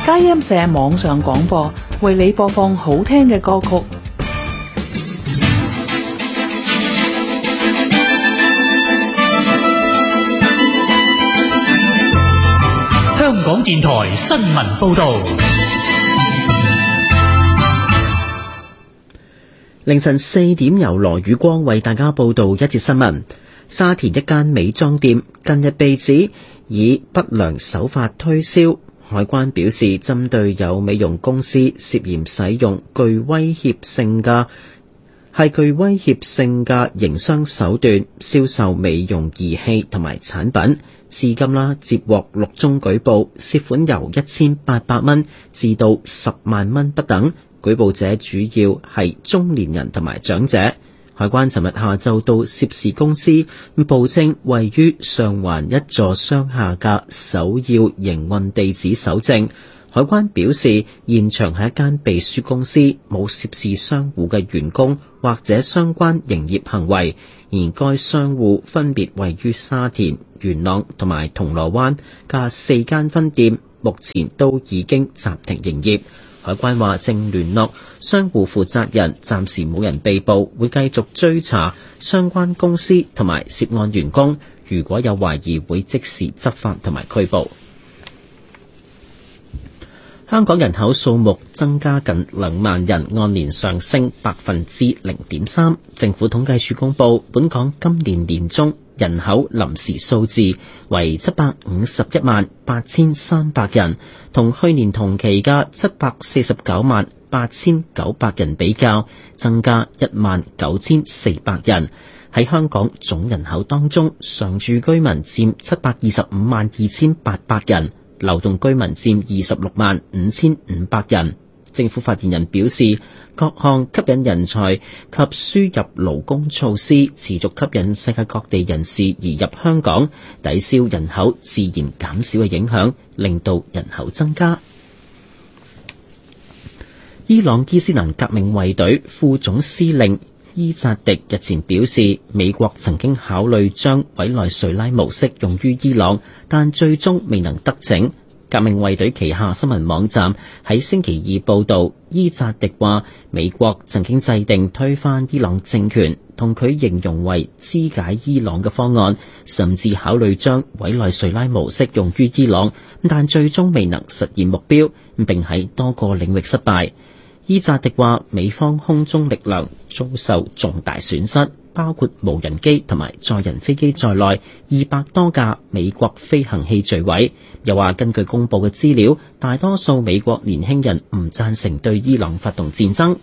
佳音社網上廣播，為你播放好聽嘅歌曲。 香港電台新聞報道。 凌晨4點，由羅宇光為大家報道一節新聞。沙田一間美妝店近日被指以不良手法推銷，海關表示針對有美容公司涉嫌使用具威脅性嘅營商手段銷售美容儀器同埋產品，至今接獲6宗舉報，涉款由1800蚊至到10萬蚊不等，舉報者主要係中年人同埋長者。海關尋日下晝到涉事公司，報稱位於上環一座商廈嘅首要營運地址搜證。海關表示，現場係一間秘書公司，冇涉事商戶嘅員工或者相關營業行為，而該商戶分別位於沙田、元朗同埋銅鑼灣嘅4間分店，目前都已經暫停營業。海關話正聯絡商戶負責人，暫時冇人被捕，會繼續追查相關公司同埋涉案員工，如果有懷疑會即時執法同埋拘捕。香港人口數目增加近2萬人，按年上升0.3%。政府統計處公佈，本港今年年中人口臨時數字為7518300人，同去年同期嘅7498900人比較，增加19400人。喺香港總人口當中，常住居民佔7252800人，流動居民佔265,500人。政府發言人表示，各項吸引人才及輸入勞工措施持續吸引世界各地人士移入香港，抵消人口自然減少嘅影響，令到人口增加。伊朗伊斯蘭革命衛隊副總司令伊扎迪日前表示，美國曾經考慮將委內瑞拉模式用於伊朗，但最終未能得逞。革命衛隊旗下新聞網站喺星期二報導，伊扎迪話美國曾經制定推翻伊朗政權，同佢形容為肢解伊朗嘅方案，甚至考慮將委內瑞拉模式用於伊朗，但最終未能實現目標，並喺多個領域失敗。伊扎迪話美方空中力量遭受重大損失，包括無人機同埋載人飛機在內200多架美國飛行器墜毀。又話根據公佈嘅資料，大多數美國年輕人唔贊成對伊朗發動戰爭。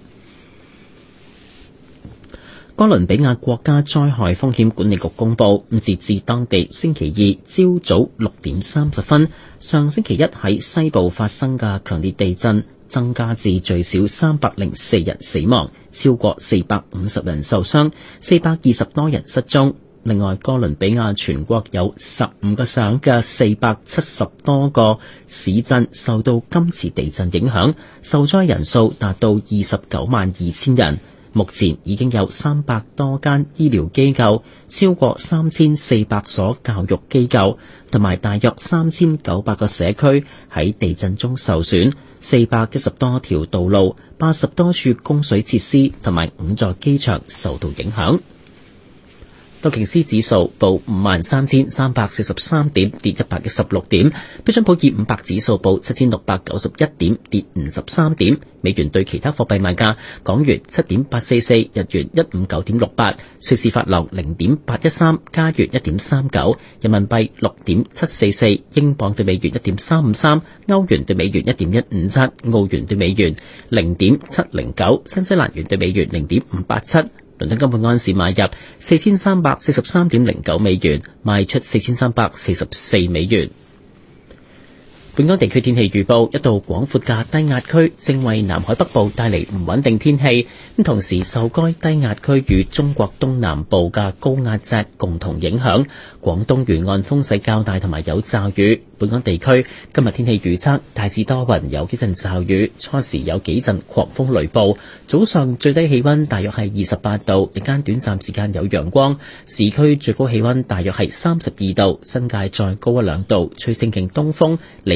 哥倫比亞國家災害風險管理局公佈，截至當地星期二朝早6點30分，上星期一喺西部發生嘅強烈地震增加至最少304人死亡，超過450人受傷，420多人失蹤。另外，哥倫比亞全國有15個省嘅470多個市鎮受到今次地震影響，受災人數達到292000人。目前已經有300多間醫療機構、超過3400所教育機構同埋大約3900個社區喺地震中受損，410多條道路、80多處供水設施同埋5座機場受到影響。道瓊斯指數報53,343點，跌116點；標準普爾500指數報7691點，跌53點。美元對其他貨幣賣價：港元7.844，日元159.68，瑞士法郎0.813，加元1.39，人民幣6.744，英鎊對美元1.353，歐元對美元1.157，澳元對美元0.709，新西蘭元對美元0.587。倫敦金每盎司買入4343.09美元，賣出4344美元。本港地區天氣預報：一道廣闊嘅低壓區正為南海北部帶嚟唔穩定天氣，同時受該低壓區與中國東南部嘅高壓脊共同影響，廣東沿岸風勢較大同埋有驟雨。本港地區今日天氣預測大致多雲，有幾陣驟雨，初時有幾陣狂風雷暴。早上最低氣溫大約係28度，日間短暫時間有陽光。市區最高氣溫大約係32度，新界再高1-2度，吹清勁東風，離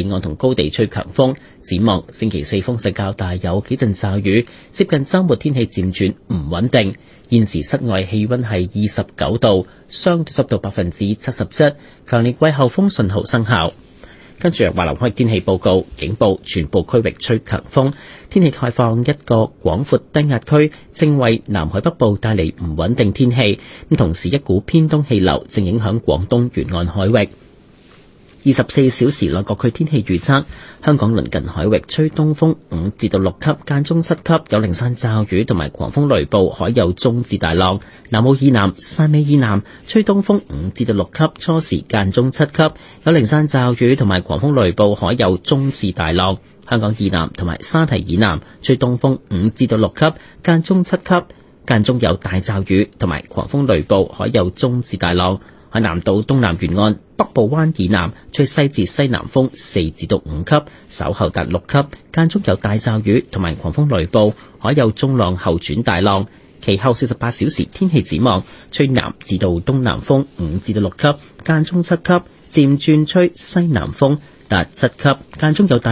離岸同高地吹強風。展望星期四風勢較大，有幾陣驟雨，接近週末天氣漸轉唔穩定。現時室外氣溫係29度，相對濕度77%，強烈季候風信號生效。跟住華南海天氣報告，警報全部區域吹強風，天氣概況一個廣闊低壓區正為南海北部帶嚟唔穩定天氣，咁同時一股偏東氣流正影響廣東沿岸海域。24小時內各區天氣預測：香港鄰近海域吹東風5至到6級，間中7級，有零散驟雨同埋狂風雷暴，海有中至大浪。南澳以南、汕尾以南吹東風5至到6級，初時間中7級，有零散驟雨同埋狂風雷暴，海有中至大浪。香港以南同埋沙堤以南吹東風5至到6級，間中7級，間中有大驟雨同埋狂風雷暴，海有中至大浪。海南島東南沿岸、北部灣以南吹西至西南風4至到5級，稍後達6級，間中有大驟雨同埋狂風雷暴，海有中浪後轉大浪。其後48小時天氣展望，吹南至到東南風5至到6級，間中7級，漸轉吹西南風達7級，間中有大